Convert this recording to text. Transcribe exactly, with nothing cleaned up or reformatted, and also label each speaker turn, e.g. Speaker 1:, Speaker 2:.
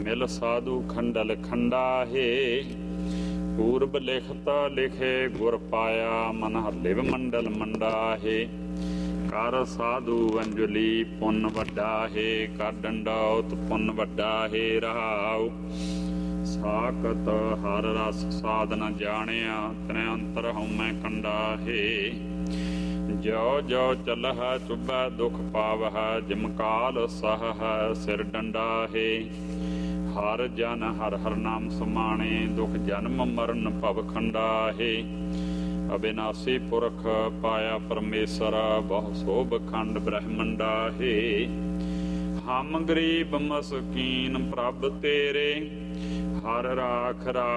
Speaker 1: ਮਿਲ ਸਾਧੂ ਖੰਡਲ ਖੰਡਾ ਹੈ। ਪੂਰਬ ਲਿਖਤ ਲਿਖੇ ਗੁਰ ਪਾਇਆ ਮਨ ਹਰਲਿਵ ਮੰਡਲ ਮੰਡਾ ਹੈ। ਕਰ ਸਾਧੂ ਅੰਜਲੀ ਪੁੰਨ ਵੱਡਾ ਹੈ। ਕਰ ਡੰਡੌਤ ਪੁੰਨ ਵੱਡਾ ਹੈ। ਰਹਾਉ ਸਾਕਤ ਹਰ ਰਸ ਸਾਧ ਨ ਜਾਣਿਆ ਤ੍ਰੈ ਅੰਤਰ ਹਉਮੈ ਕੰਡਾ ਹੈ। ਜੋ ਜੋ ਚਲਹ ਚੁਬੈ ਦੁਖ ਪਾਵਹ ਜਿਮ ਕਾਲ ਸਹਹ ਸਿਰ ਡੰਡਾ ਹੈ। ਹਰ ਜਨ ਹਰ ਹਰ ਨਾਮ ਸਮਾਣੇ ਦੁਖ ਜਨਮ ਮਰਨ ਭਵ ਖੰਡਾ ਹੈ। ਅਬਿਨਾਸੀ ਪੁਰਖ ਪਾਇਆ ਪਰਮੇਸ਼ਰ ਬਹੁ ਸੋਭ ਖੰਡ ਬ੍ਰਹਮੰਡਾ ਹੈ। ਹਮ ਗਰੀਬ ਮਸਕੀਨ ਪ੍ਰਭ ਤੇਰੇ ਹਰ ਰਾਖ ਰਾਖ